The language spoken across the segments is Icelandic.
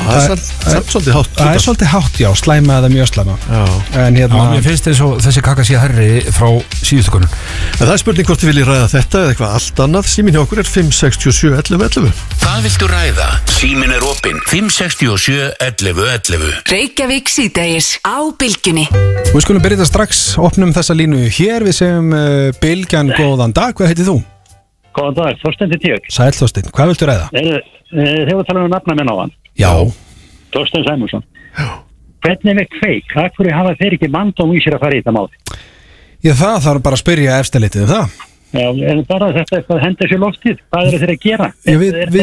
það er svolítið hátt. Það er svolítið hátt, já, slæma eða mjög slæma. En mér finnst eins og þessi kaka sé herri frá síðustu konun. En það er spurning hvort þið viljið ræða þetta eða eitthvað allt annað. Síminn hjá okkur er 567 11 11. Hvað viltu ræða? Síminn er opinn 567 11 11. Reykjavík síðdegis á Bylgjunni. Við skulum byrja strax, opnum þessa línu hér. Við segjum Bylgjan, góðan dag. Hvað heitir þú? Góðan dag, Þorsteinn til Tíök. Sæll Þorsteinn, hvað viltu ræða? Þegar við talum nafna minn á hann. Já. Þorsteinn Sæmundsson. Hvernig er kveik? Hvað hafa þeir ekki mandóm í sér að fara í þetta máli? Já, það þarf bara að spyrja eftirlitið það. Já, en bara þetta eitthvað hendur sér loftið. Hvað eru þeir að gera? Já,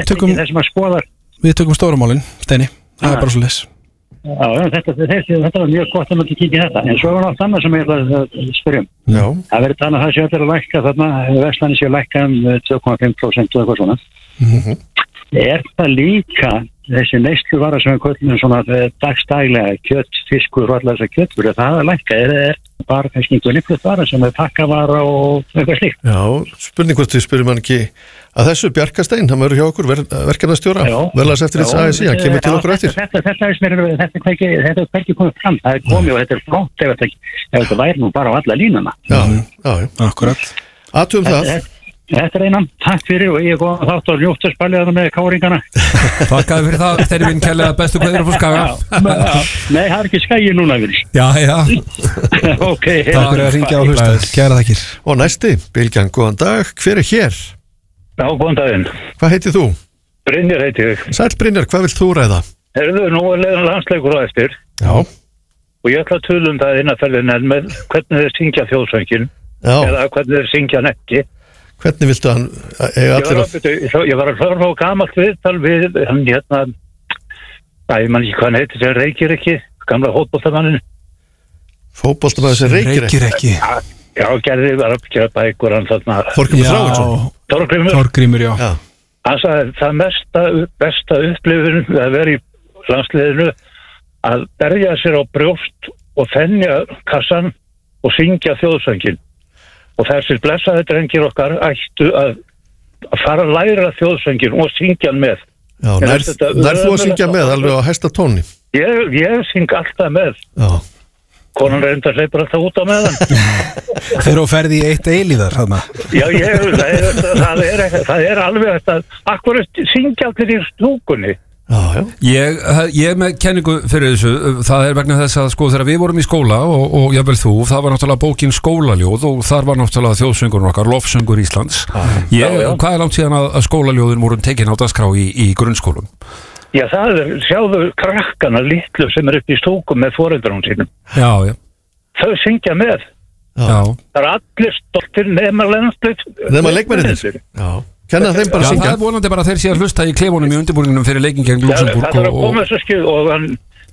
við tökum stórumálin, Steini. Það er bara svo les. Já, þetta var mjög gott að maður ekki kíkja þetta. En svo var nátt annað sem ég ætla að spyrja um. Já. Það verður talað að það sé allir að lækka þarna, verslanir sé að lækka 2,5% og eitthvað svona. Er það líka þessi neysluvara sem við köllum svona dagstæglega, kjött, fiskur og allar þessar kjöttfur, það að lækka? Er bara kannski einhver nýflutt vara sem er pakkavara og eitthvað slíkt? Já, spurning hvort við spyrjum hann ekki að þessu Bjarkastein, hann verður hjá okkur verkefnastjóra, verðlags eftir þetta ASI, hann kemur til okkur eftir. Þetta er ekki komið fram, það er komið og þetta er flott ef þetta væri nú bara á alla línuna. Já, akkurat. Athugum það. Þetta er einan, takk fyrir og ég er góð þátt og njótt að spælja það með káringana. Takkaði fyrir það, þeirri minn kærlega bestu kveður frá Skaga. Nei, það er ekki Skagi núna fyrir. Já. Ok. Takk fyrir að ringja á hlusta, kæra þakkir. Og næsti, Bylgjan, góðan dag, hver er hér? Já, góðan daginn. Hvað heitir þú? Brynjar heiti ég. Sæll Brynjar, hvað vilt þú ræða? Herðu, nú er leiðan landsleikur á eftir. Já. Og ég ætla að tölum það innanferðin en með hvernig þeir syngja þjóðsöngin. Eða hvernig þeir syngja ekki. Hvernig viltu hann eiga allir Ég var að hlusta á gamalt viðtal við hann ég man ekki hvað hann heitir sem reykir ekki, gamla fótboltamannin. Fótboltamaður sem reykir ekki? Já, gerði var að gera bækur hann þarna. Þorgrímur Þráinsson? Þorgrímur, já. Hann sagði það besta upplifun að vera í landsliðinu að berja sér á brjóst og þenja kassan og syngja þjóðsöngin. Og þessir blessaði drengir okkar ættu að fara að læra þjóðsöngin og syngja hann með. Já, nær þú að syngja með alveg á hæsta tóni? Ég syng alltaf með. Já. Konan reyndar hleypur alltaf út á meðan. Þeir eru ferði í eitt eilíðar, þarna. Já, það er alveg þetta. Akkur syngja allir í stúkunni. Já. Ég er með kenningu fyrir þessu. Það er vegna þess að sko þegar við vorum í skóla og jafnvel þú, það var náttúrulega bókin Skólaljóð og þar var náttúrulega þjóðsöngurinn okkar, lofsöngur Íslands. Hvað er langt síðan að skólaljóðin voru tekin á dagskrá í grunnskólum? Já, það er, sjáðu krakkana litlu sem er upp í stúkum með foreldrunum sínum. Já. Þau syngja með. Já. Það er allir stoltir nema leikmennir. Já. Kenna þeim bara að syngja. Það er vonandi bara að þeir sé að hlusta í klefunum í undirbúningnum fyrir leikinn gegn Luxemburg. Það er að koma þessu skil og hann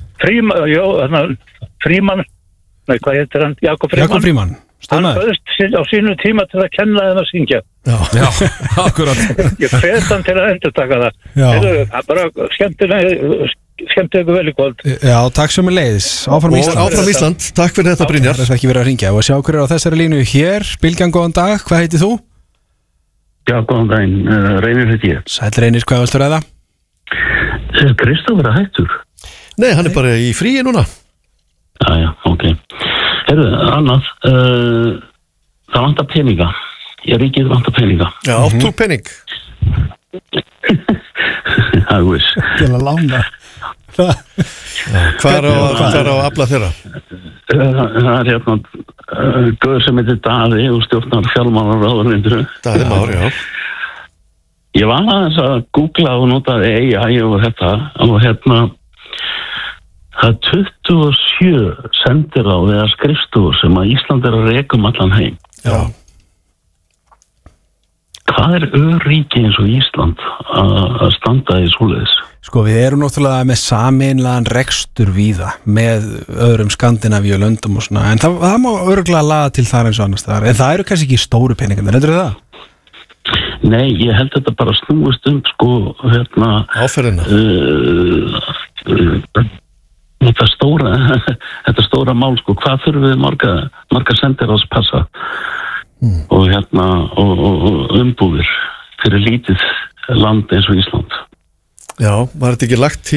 Frímann hvað heitir hann? Jakob Frímann. Hann bauðst á sínu tíma til að kenna þeim að syngja. Já, akkurat. Ég hvet hann til að endurtaka það. Það er bara skemmtilega vel í kvöld. Já, takk sem er leiðis. Áfram Ísland. Takk fyrir þetta Brynjar. Það er ekki verið að ringja og sjá hverju á þessari línu hér. Bylgjan, góðan dag. Hvað heitir þú? Já, góðan daginn, Reynir heiti ég. Sæll Reynir, hvað viltu ræða? Kristófer að hættur? Nei, hann er bara í fríi núna. Já, ok. Herru, annað, það vantar peninga. Ég ríkið vantar peninga. Já, áttu pening. I wish. Til að lána. Hvað er á afla þeirra? Það er hérna gauður sem heitir Daði og stjórnar fjármálaráðuneytinu. Daði Már, já. Ég var aðeins að googla og notaði AI og þetta og hérna það er 27 sendiráð eða skrifstofur sem að Ísland er að reka allan heim. Já. Hvað er örríki eins og Ísland að standa í svoleiðis? Sko, við erum náttúrulega með sameinlegan rekstur víða með öðrum Skandinavíu löndum og svona, en það má örugglega laga til þar eins og annars þar, en það eru kannski ekki stóru peningar, heldur það? Nei, ég held þetta bara snúist sko, hérna áferðina þetta stóra mál, sko, hvað þurfum við marga sendiráðspassa og hérna og umbúðir fyrir lítið land eins og Ísland. Já, var þetta ekki lagt til